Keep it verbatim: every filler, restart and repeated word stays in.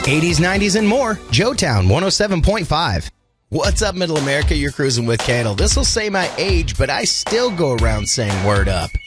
eighties, nineties, and more. Joetown one oh seven point five. What's up, Middle America? You're cruising with Candle. This will say my age, but I still go around saying word up.